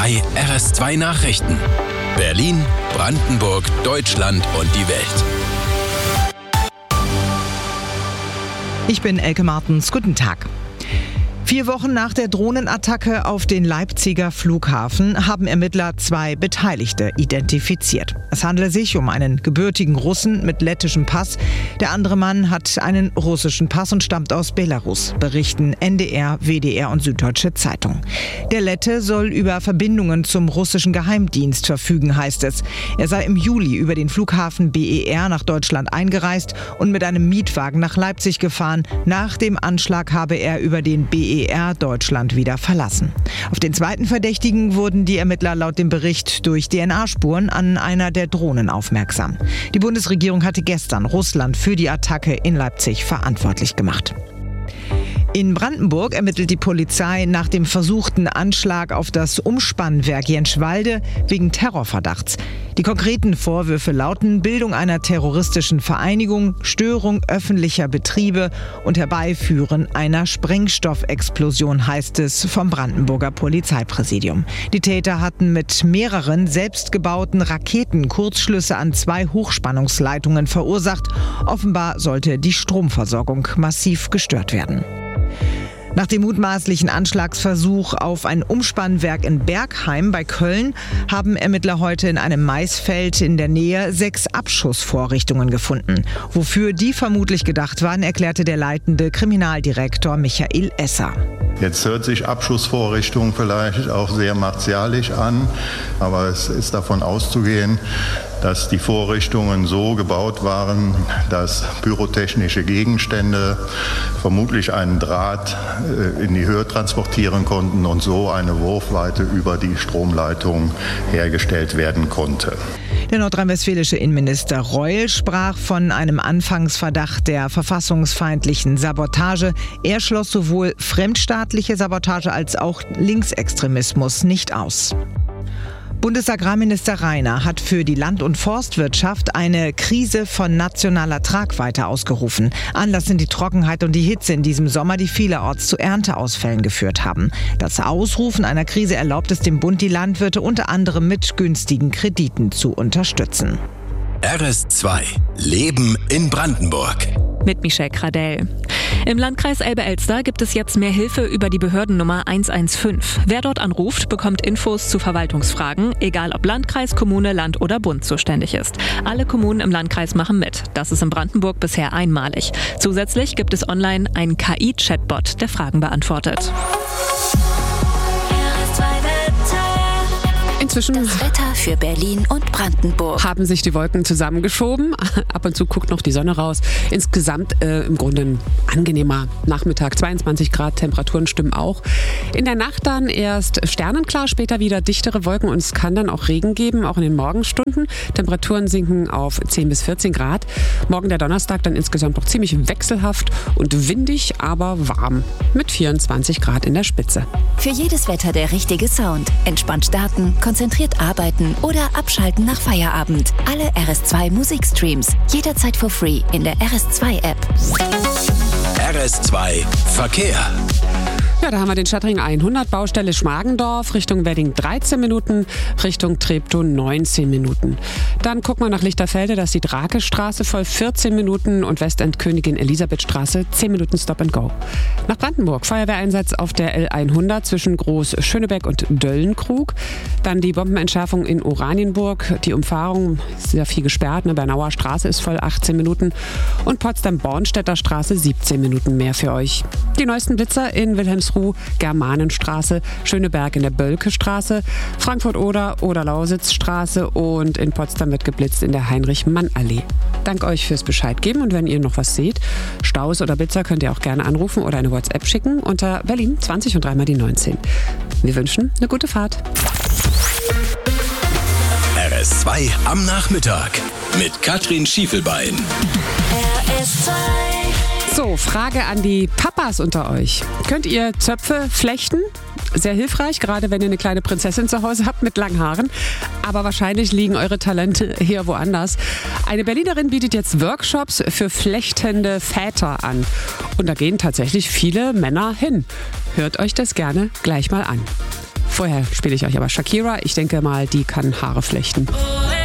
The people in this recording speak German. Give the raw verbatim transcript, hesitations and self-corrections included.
drei R S zwei Nachrichten. Berlin, Brandenburg, Deutschland und die Welt. Ich bin Elke Martens. Guten Tag. Vier Wochen nach der Drohnenattacke auf den Leipziger Flughafen haben Ermittler zwei Beteiligte identifiziert. Es handele sich um einen gebürtigen Russen mit lettischem Pass. Der andere Mann hat einen russischen Pass und stammt aus Belarus, berichten N D R, W D R und Süddeutsche Zeitung. Der Lette soll über Verbindungen zum russischen Geheimdienst verfügen, heißt es. Er sei im Juli über den Flughafen B E R nach Deutschland eingereist und mit einem Mietwagen nach Leipzig gefahren. Nach dem Anschlag habe er über den B E R Deutschland wieder verlassen. Auf den zweiten Verdächtigen wurden die Ermittler laut dem Bericht durch D N A-Spuren an einer der Drohnen aufmerksam. Die Bundesregierung hatte gestern Russland für die Attacke in Leipzig verantwortlich gemacht. In Brandenburg ermittelt die Polizei nach dem versuchten Anschlag auf das Umspannwerk Jenschwalde wegen Terrorverdachts. Die konkreten Vorwürfe lauten Bildung einer terroristischen Vereinigung, Störung öffentlicher Betriebe und Herbeiführen einer Sprengstoffexplosion, heißt es vom Brandenburger Polizeipräsidium. Die Täter hatten mit mehreren selbstgebauten Raketen Kurzschlüsse an zwei Hochspannungsleitungen verursacht. Offenbar sollte die Stromversorgung massiv gestört werden. Nach dem mutmaßlichen Anschlagsversuch auf ein Umspannwerk in Bergheim bei Köln haben Ermittler heute in einem Maisfeld in der Nähe sechs Abschussvorrichtungen gefunden. Wofür die vermutlich gedacht waren, erklärte der leitende Kriminaldirektor Michael Esser. Jetzt hört sich Abschussvorrichtung vielleicht auch sehr martialisch an, aber es ist davon auszugehen, dass die Vorrichtungen so gebaut waren, dass pyrotechnische Gegenstände vermutlich einen Draht in die Höhe transportieren konnten und so eine Wurfweite über die Stromleitung hergestellt werden konnte. Der nordrhein-westfälische Innenminister Reul sprach von einem Anfangsverdacht der verfassungsfeindlichen Sabotage. Er schloss sowohl fremdstaatliche Sabotage als auch Linksextremismus nicht aus. Bundesagrarminister Rainer hat für die Land- und Forstwirtschaft eine Krise von nationaler Tragweite ausgerufen. Anlass sind die Trockenheit und die Hitze in diesem Sommer, die vielerorts zu Ernteausfällen geführt haben. Das Ausrufen einer Krise erlaubt es dem Bund, die Landwirte unter anderem mit günstigen Krediten zu unterstützen. R S zwei Leben in Brandenburg. Mit Michelle Kradell. Im Landkreis Elbe-Elster gibt es jetzt mehr Hilfe über die Behördennummer eins eins fünf. Wer dort anruft, bekommt Infos zu Verwaltungsfragen, egal ob Landkreis, Kommune, Land oder Bund zuständig ist. Alle Kommunen im Landkreis machen mit. Das ist in Brandenburg bisher einmalig. Zusätzlich gibt es online einen K I-Chatbot, der Fragen beantwortet. Inzwischen das Wetter für Berlin und Brandenburg. Haben sich die Wolken zusammengeschoben. Ab und zu guckt noch die Sonne raus. Insgesamt äh, im Grunde ein angenehmer Nachmittag. zweiundzwanzig Grad, Temperaturen stimmen auch. In der Nacht dann erst sternenklar, später wieder dichtere Wolken und es kann dann auch Regen geben, auch in den Morgenstunden. Temperaturen sinken auf zehn bis vierzehn Grad. Morgen der Donnerstag dann insgesamt noch ziemlich wechselhaft und windig, aber warm. Mit vierundzwanzig Grad in der Spitze. Für jedes Wetter der richtige Sound. Entspannt starten, konzentriert arbeiten oder abschalten nach Feierabend. Alle R S zwei Musikstreams. Jederzeit for free in der R S zwei App. R S zwei Verkehr. Ja, da haben wir den Stadtring hundert, Baustelle Schmargendorf, Richtung Wedding dreizehn Minuten, Richtung Treptow neunzehn Minuten. Dann gucken wir nach Lichterfelde, da ist die Drakestraße voll vierzehn Minuten und Westend Königin Elisabethstraße zehn Minuten Stop and Go. Nach Brandenburg, Feuerwehreinsatz auf der L hundert zwischen Groß-Schönebeck und Döllenkrug. Dann die Bombenentschärfung in Oranienburg, die Umfahrung ist sehr viel gesperrt, ne? Bernauer Straße ist voll achtzehn Minuten und Potsdam-Bornstädter Straße siebzehn Minuten mehr für euch. Die neuesten Blitzer in Wilhelmsruh, Germanenstraße, Schöneberg in der Bölkestraße, Frankfurt-Oder, Oder-Lausitz-Straße und in Potsdam wird geblitzt in der Heinrich-Mann-Allee. Dank euch fürs Bescheid geben und wenn ihr noch was seht, Staus oder Blitzer könnt ihr auch gerne anrufen oder eine WhatsApp schicken unter Berlin zwanzig und dreimal die neunzehn. Wir wünschen eine gute Fahrt. R S zwei am Nachmittag mit Katrin Schiefelbein. R S zwei. So, Frage an die Papas unter euch. Könnt ihr Zöpfe flechten? Sehr hilfreich, gerade wenn ihr eine kleine Prinzessin zu Hause habt mit langen Haaren. Aber wahrscheinlich liegen eure Talente eher woanders. Eine Berlinerin bietet jetzt Workshops für flechtende Väter an. Und da gehen tatsächlich viele Männer hin. Hört euch das gerne gleich mal an. Vorher spiele ich euch aber Shakira. Ich denke mal, die kann Haare flechten.